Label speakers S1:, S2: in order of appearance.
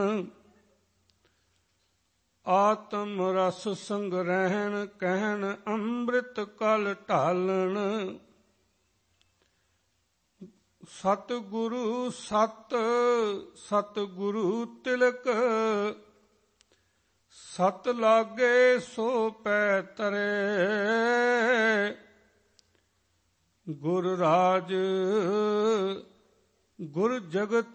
S1: ਆਤਮ ਰਸ ਸੰਗ੍ਰਹਿਣ ਕਹਿਣ ਅੰਮ੍ਰਿਤ ਕਲ ਢਾਲਣ। ਸਤਿਗੁਰੂ ਸਤ ਸਤਿਗੁਰੂ ਤਿਲਕ ਸਤ ਲਾਗੇ ਸੋ ਪੈ ਤਰੇ। ਗੁਰ ਰਾਜ ਗੁਰ ਜਗਤ